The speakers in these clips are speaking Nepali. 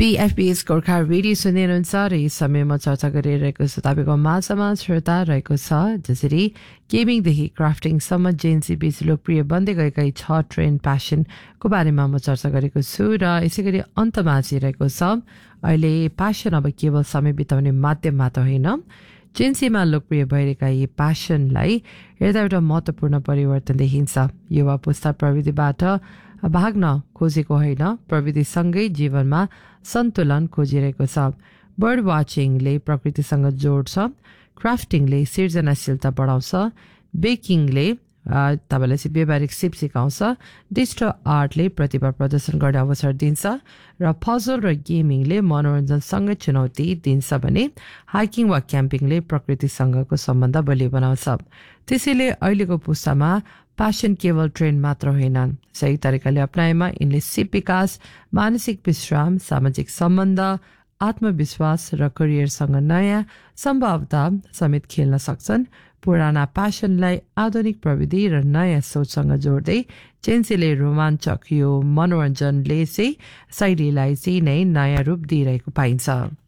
PFB's गोर्खा रेडियो सुन्दै हुनुहुन्छ र यस समयमा चर्चा गरिरहेको छ तपाईँको माझमा श्रोता रहेको छ जसरी गेमिङदेखि क्राफ्टिङसम्म जेन्सी बीच लोकप्रिय बन्दै गएका 6 ट्रेन्ड प्यासनको बारेमा म चर्चा गरेको छु र यसै गरी अन्तमा आइरहेको छ अहिले प्यासन अब केवल समय बिताउने माध्यम मात्र होइन जेन्सीमा लोकप्रिय भइरहेका यी प्यासनलाई हेर्दा एउटा महत्त्वपूर्ण परिवर्तन देखिन्छ युवा पुस्ता प्रविधिबाट भाग्न खोजेको होइन प्रविधिसँगै जीवनमा सन्तुलन खोजिरहेको छ बर्ड वाचिङले प्रकृतिसँग जोड्छ क्राफ्टिङले सृजनाशीलता बढाउँछ बेकिङले तपाईँलाई चाहिँ व्यावहारिक सिप सिकाउँछ डिजिटल आर्टले प्रतिभा प्रदर्शन गर्ने अवसर दिन्छ र पजल र गेमिङले मनोरञ्जनसँगै चुनौती दिन्छ भने हाइकिङ वा क्याम्पिङले प्रकृतिसँगको सम्बन्ध बलियो बनाउँछ त्यसैले अहिलेको पुस्तामा प्यासन केवल ट्रेन्ड मात्र होइनन् सही तरिकाले अपनाएमा यिनले सिप विकास मानसिक विश्राम सामाजिक सम्बन्ध आत्मविश्वास र करियरसँग नयाँ सम्भावना समेत खेल्न सक्छन् पुराना प्यासनलाई आधुनिक प्रविधि र नयाँ सोचसँग जोड्दै जेन्सीले रोमाञ्चक यो मनोरञ्जनले चाहिँ शैलीलाई चाहिँ नै नयाँ रूप दिइरहेको पाइन्छ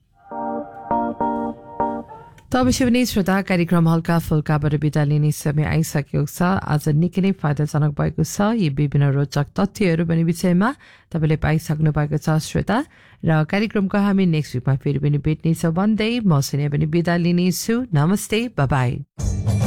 अवश्य पनि श्रोता कार्यक्रम हल्का फुल्काबाट बिदा लिने समय आइसकेको छ आज निकै नै फाइदाजनक भएको छ यी विभिन्न रोचक तथ्यहरू भन्ने विषयमा तपाईँले पाइसक्नु भएको छ श्रोता र कार्यक्रमको हामी नेक्स्ट विकमा फेरि पनि भेट्नेछौँ भन्दै म सुने पनि बिदा लिनेछु नमस्ते बाई